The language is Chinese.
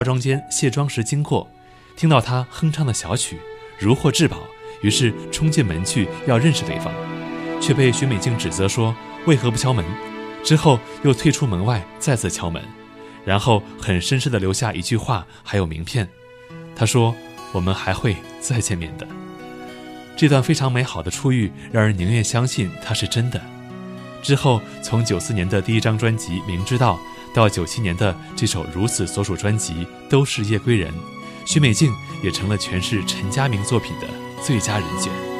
妆间卸妆时经过，听到他哼唱的小曲，如获至宝，于是冲进门去要认识对方，却被徐美静指责说为何不敲门，之后又退出门外再次敲门，然后很绅士地留下一句话还有名片，他说我们还会再见面的。这段非常美好的初遇让人宁愿相信它是真的。之后从94年的第一张专辑《明知道》到97年的这首如此所属专辑都是夜归人，徐美静也成了诠释陈嘉明作品的最佳人选。